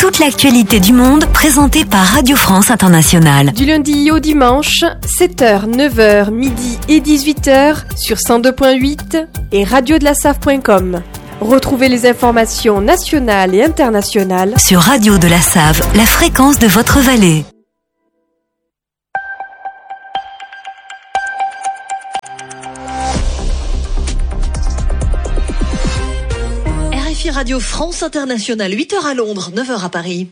toute l'actualité du monde présentée par Radio France Internationale. Du lundi au dimanche, 7h, 9h, midi et 18h sur 102.8 et radiodelaSave.com. Retrouvez les informations nationales et internationales sur Radio de la Save, la fréquence de votre vallée. RFI Radio France Internationale, 8h à Londres, 9h à Paris.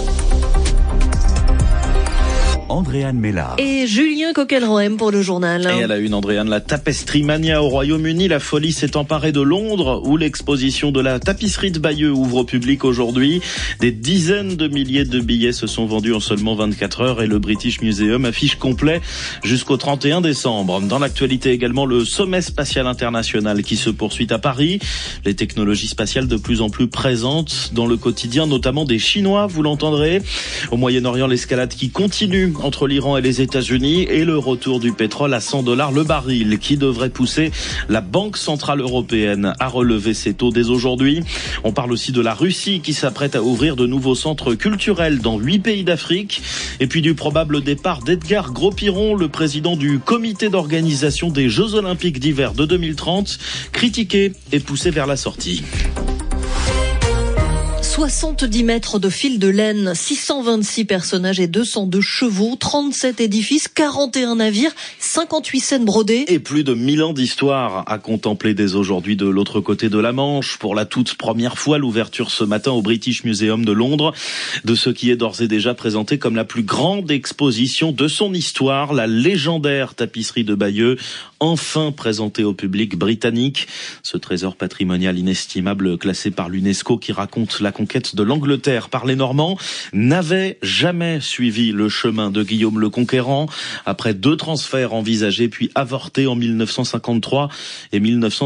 Andréane Mélard. Et Julien Coquelroem pour le journal. Et à la une, Andréane, la tapisserie mania au Royaume-Uni. La folie s'est emparée de Londres, où l'exposition de la tapisserie de Bayeux ouvre au public aujourd'hui. Des dizaines de milliers de billets se sont vendus en seulement 24 heures et le British Museum affiche complet jusqu'au 31 décembre. Dans l'actualité également, le sommet spatial international qui se poursuit à Paris. Les technologies spatiales de plus en plus présentes dans le quotidien, notamment des Chinois, vous l'entendrez. Au Moyen-Orient, l'escalade qui continue entre l'Iran et les États-Unis et le retour du pétrole à $100 le baril qui devrait pousser la Banque Centrale Européenne à relever ses taux dès aujourd'hui. On parle aussi de la Russie qui s'apprête à ouvrir de nouveaux centres culturels dans 8 pays d'Afrique et puis du probable départ d'Edgar Gros-Piron, le président du comité d'organisation des Jeux Olympiques d'hiver de 2030, critiqué et poussé vers la sortie. 70 mètres de fil de laine, 626 personnages et 202 chevaux, 37 édifices, 41 navires, 58 scènes brodées. Et plus de 1000 ans d'histoire à contempler dès aujourd'hui de l'autre côté de la Manche. Pour la toute première fois, l'ouverture ce matin au British Museum de Londres de ce qui est d'ores et déjà présenté comme la plus grande exposition de son histoire, la légendaire tapisserie de Bayeux, enfin présentée au public britannique. Ce trésor patrimonial inestimable classé par l'UNESCO qui raconte la conquête de l'Angleterre par les Normands n'avait jamais suivi le chemin de Guillaume le Conquérant. Après 2 transferts envisagés puis avortés en 1953 et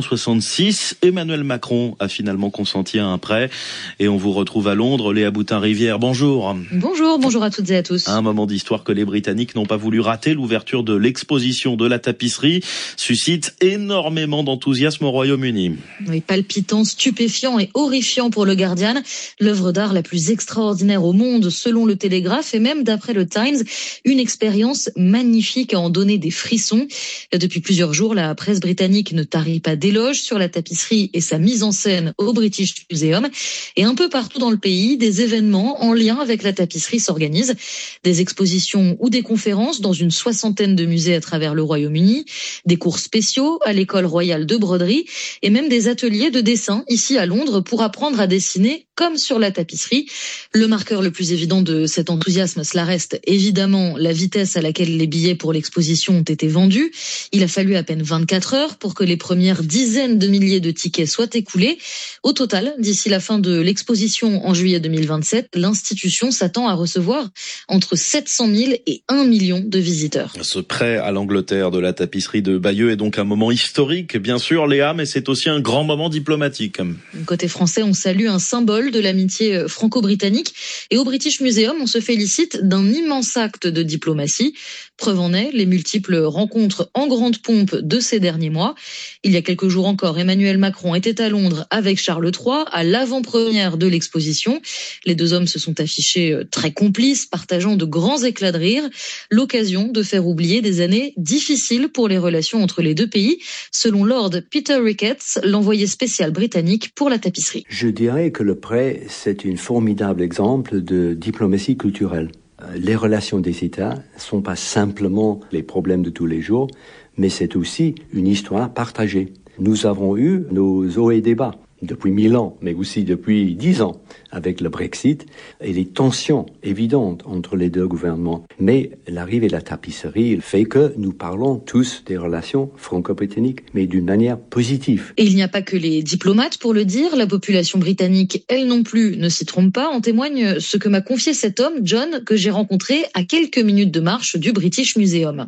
1966, Emmanuel Macron a finalement consenti à un prêt. Et on vous retrouve à Londres. Léa Boutin-Rivière, bonjour. Bonjour à toutes et à tous. Un moment d'histoire que les Britanniques n'ont pas voulu rater. L'ouverture de l'exposition de la tapisserie suscite énormément d'enthousiasme au Royaume-Uni. Oui, palpitant, stupéfiant et horrifiant pour le Guardian. L'œuvre d'art la plus extraordinaire au monde, selon le Télégraphe et même d'après le Times. Une expérience magnifique à en donner des frissons. Depuis plusieurs jours, la presse britannique ne tarit pas d'éloges sur la tapisserie et sa mise en scène au British Museum. Et un peu partout dans le pays, des événements en lien avec la tapisserie s'organisent. Des expositions ou des conférences dans une 60aine de musées à travers le Royaume-Uni. Des cours spéciaux à l'école royale de broderie et même des ateliers de dessin ici à Londres pour apprendre à dessiner comme sur la tapisserie. Le marqueur le plus évident de cet enthousiasme, cela reste évidemment la vitesse à laquelle les billets pour l'exposition ont été vendus. Il a fallu à peine 24 heures pour que les premières dizaines de milliers de tickets soient écoulés. Au total, d'ici la fin de l'exposition en juillet 2027, l'institution s'attend à recevoir entre 700 000 et 1 million de visiteurs. Ce prêt à l'Angleterre de la tapisserie de Bayeux est donc un moment historique, bien sûr, Léa, mais c'est aussi un grand moment diplomatique. Côté français, on salue un symbole de l'amitié franco-britannique et au British Museum, on se félicite d'un immense acte de diplomatie. Preuve en est, les multiples rencontres en grande pompe de ces derniers mois. Il y a quelques jours encore, Emmanuel Macron était à Londres avec Charles III à l'avant-première de l'exposition. Les deux hommes se sont affichés très complices, partageant de grands éclats de rire. L'occasion de faire oublier des années difficiles pour les relations entre les deux pays, selon Lord Peter Ricketts, l'envoyé spécial britannique pour la tapisserie. Je dirais que le prêt, c'est un formidable exemple de diplomatie culturelle. Les relations des États ne sont pas simplement les problèmes de tous les jours, mais c'est aussi une histoire partagée. Nous avons eu nos hauts et débats depuis 1000 ans, mais aussi depuis 10 ans avec le Brexit et les tensions évidentes entre les deux gouvernements. Mais l'arrivée de la tapisserie fait que nous parlons tous des relations franco-britanniques, mais d'une manière positive. Et il n'y a pas que les diplomates pour le dire. La population britannique, elle non plus, ne s'y trompe pas. En témoigne ce que m'a confié cet homme, John, que j'ai rencontré à quelques minutes de marche du British Museum.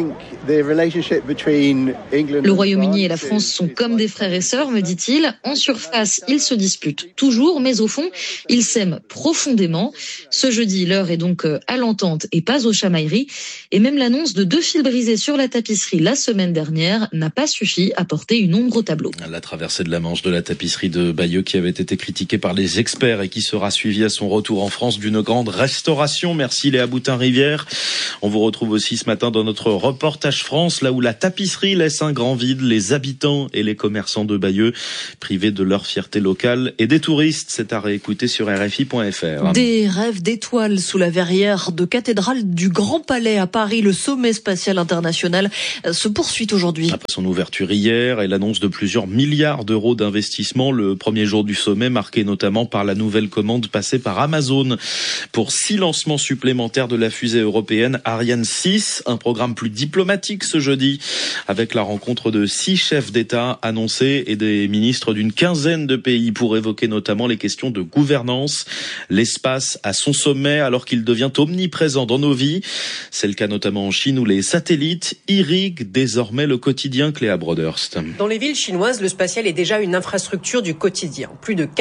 Le Royaume-Uni et la France sont comme des frères et sœurs, me dit-il. En surface, ils se disputent toujours, mais au fond, ils s'aiment profondément. Ce jeudi, l'heure est donc à l'entente et pas aux chamailleries. Et même l'annonce de 2 fils brisés sur la tapisserie la semaine dernière n'a pas suffi à porter une ombre au tableau. La traversée de la Manche de la tapisserie de Bayeux qui avait été critiquée par les experts et qui sera suivie à son retour en France d'une grande restauration. Merci Léa Boutin-Rivière. On vous retrouve aussi ce matin dans notre reportage France, là où la tapisserie laisse un grand vide, les habitants et les commerçants de Bayeux privés de leur fierté locale et des touristes. C'est à réécouter sur RFI.fr. Des rêves d'étoiles sous la verrière de cathédrale du Grand Palais à Paris. Le sommet spatial international se poursuit aujourd'hui. Après son ouverture hier et l'annonce de plusieurs milliards d'euros d'investissement, le premier jour du sommet marqué notamment par la nouvelle commande passée par Amazon pour 6 lancements supplémentaires de la fusée européenne Ariane 6, un programme plus diplomatique ce jeudi avec la rencontre de 6 chefs d'État annoncés et des ministres d'une quinzaine de pays pour évoquer notamment les questions de gouvernance. L'espace à son sommet alors qu'il devient omniprésent dans nos vies. C'est le cas notamment en Chine où les satellites irriguent désormais le quotidien. Cléa Broderst. Dans les villes chinoises, le spatial est déjà une infrastructure du quotidien. Plus de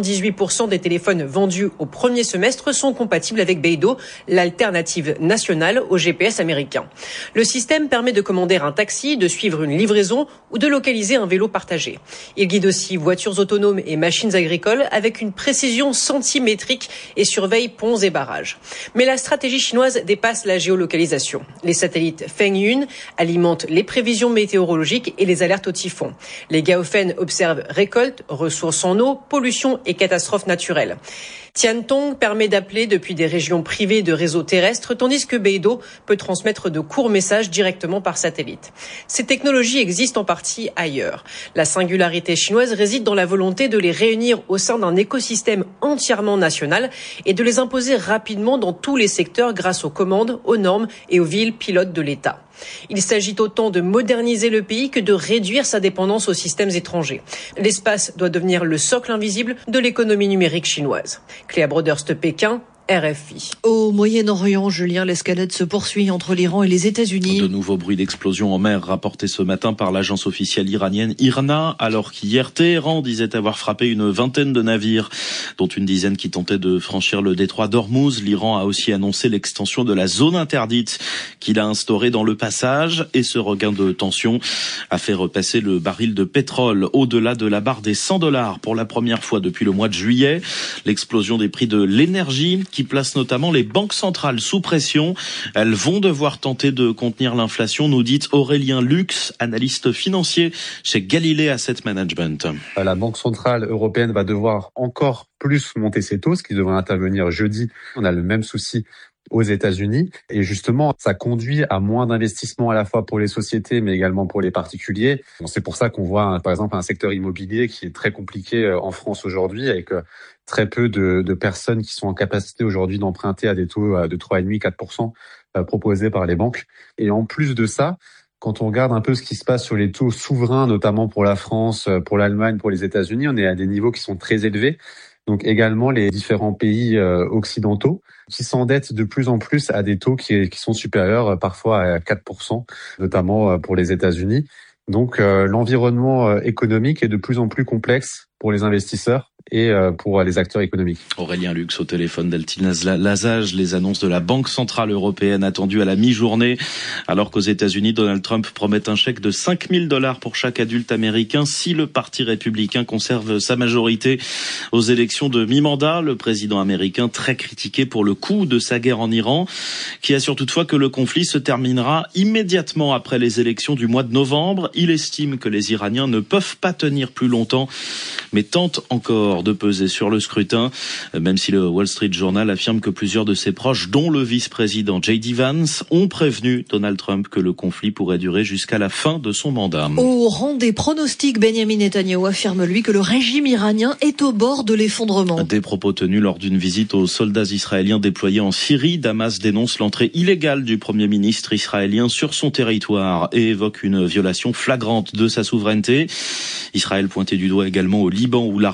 98% des téléphones vendus au premier semestre sont compatibles avec Beidou, l'alternative nationale au GPS américain. Le système permet de commander un taxi, de suivre une livraison ou de localiser un vélo partagé. Il guide aussi voitures autonomes et machines agricoles avec une précision centimétrique et surveille ponts et barrages. Mais la stratégie chinoise dépasse la géolocalisation. Les satellites Fengyun alimentent les prévisions météorologiques et les alertes au typhon. Les Gaofen observent récoltes, ressources en eau, pollution et catastrophes naturelles. Tiantong permet d'appeler depuis des régions privées de réseaux terrestres, tandis que Beidou peut transmettre de courts messages directement par satellite. Ces technologies existent en partie ailleurs. La singularité chinoise réside dans la volonté de les réunir au sein d'un écosystème entièrement national et de les imposer rapidement dans tous les secteurs grâce aux commandes, aux normes et aux villes pilotes de l'État. Il s'agit autant de moderniser le pays que de réduire sa dépendance aux systèmes étrangers. L'espace doit devenir le socle invisible de l'économie numérique chinoise. Cléa Broderst, Pékin, RFI. Au Moyen-Orient, Julien, l'escalade se poursuit entre l'Iran et les États-Unis. De nouveaux bruits d'explosion en mer rapportés ce matin par l'agence officielle iranienne IRNA, alors qu'hier Téhéran disait avoir frappé une vingtaine de navires, dont une dizaine qui tentaient de franchir le détroit d'Ormuz. L'Iran a aussi annoncé l'extension de la zone interdite qu'il a instaurée dans le passage, et ce regain de tension a fait repasser le baril de pétrole au-delà de la barre des $100 pour la première fois depuis le mois de juillet. L'explosion des prix de l'énergie qui place notamment les banques centrales sous pression. Elles vont devoir tenter de contenir l'inflation, nous dit Aurélien Lux, analyste financier chez Galilée Asset Management. La Banque centrale européenne va devoir encore plus monter ses taux, ce qui devrait intervenir jeudi. On a le même souci aux États-Unis. Et justement, ça conduit à moins d'investissements à la fois pour les sociétés, mais également pour les particuliers. C'est pour ça qu'on voit, par exemple, un secteur immobilier qui est très compliqué en France aujourd'hui, avec très peu de personnes qui sont en capacité aujourd'hui d'emprunter à des taux de 3,5-4% proposés par les banques. Et en plus de ça, quand on regarde un peu ce qui se passe sur les taux souverains, notamment pour la France, pour l'Allemagne, pour les États-Unis, on est à des niveaux qui sont très élevés. Donc également les différents pays occidentaux qui s'endettent de plus en plus à des taux qui sont supérieurs parfois à 4%, notamment pour les États-Unis. Donc l'environnement économique est de plus en plus complexe pour les investisseurs et pour les acteurs économiques. Aurélien Lux au téléphone d'Altine Lazage. Les annonces de la Banque centrale européenne attendues à la mi-journée, alors qu'aux États-Unis, Donald Trump promet un chèque de $5,000 pour chaque adulte américain si le Parti républicain conserve sa majorité aux élections de mi-mandat. Le président américain, très critiqué pour le coût de sa guerre en Iran, qui assure toutefois que le conflit se terminera immédiatement après les élections du mois de novembre. Il estime que les Iraniens ne peuvent pas tenir plus longtemps, mais tente encore de peser sur le scrutin, même si le Wall Street Journal affirme que plusieurs de ses proches, dont le vice-président J.D. Vance, ont prévenu Donald Trump que le conflit pourrait durer jusqu'à la fin de son mandat. Au rang des pronostics, Benjamin Netanyahu affirme, lui, que le régime iranien est au bord de l'effondrement. Des propos tenus lors d'une visite aux soldats israéliens déployés en Syrie. Damas dénonce l'entrée illégale du Premier ministre israélien sur son territoire et évoque une violation flagrante de sa souveraineté. Israël pointé du doigt également au Liban, où l'armée avertit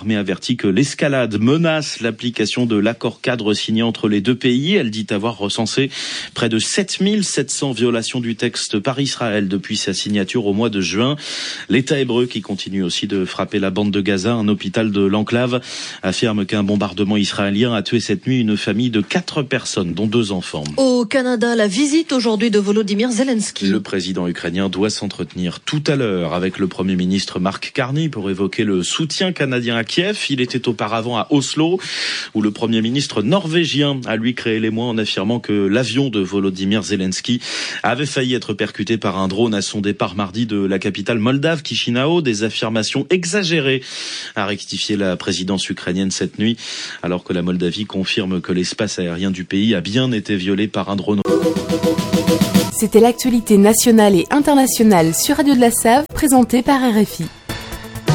avertit que l'escalade menace l'application de l'accord cadre signé entre les deux pays. Elle dit avoir recensé près de 7700 violations du texte par Israël depuis sa signature au mois de juin. L'État hébreu, qui continue aussi de frapper la bande de Gaza, un hôpital de l'enclave, affirme qu'un bombardement israélien a tué cette nuit une famille de 4 personnes, dont 2 enfants. Au Canada, la visite aujourd'hui de Volodymyr Zelensky. Le président ukrainien doit s'entretenir tout à l'heure avec le Premier ministre Mark Carney pour évoquer le soutien canadien à Kiev. Il était auparavant à Oslo, où le Premier ministre norvégien a lui créé l'émoi en affirmant que l'avion de Volodymyr Zelensky avait failli être percuté par un drone à son départ mardi de la capitale moldave, Chisinau. Des affirmations exagérées, a rectifié la présidence ukrainienne cette nuit, alors que la Moldavie confirme que l'espace aérien du pays a bien été violé par un drone. C'était l'actualité nationale et internationale sur Radio de la Save, présentée par RFI.